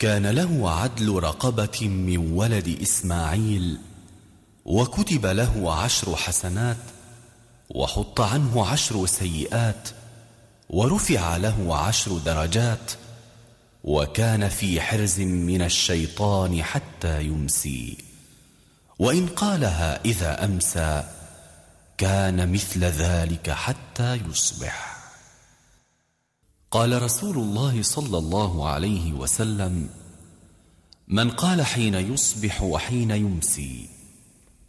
كان له عدل رقبة من ولد إسماعيل، وكتب له 10 حسنات، وحط عنه 10 سيئات، ورفع له 10 درجات، وكان في حرز من الشيطان حتى يمسي، وإن قالها إذا أمسى كان مثل ذلك حتى يصبح. قال رسول الله صلى الله عليه وسلم: من قال حين يصبح وحين يمسي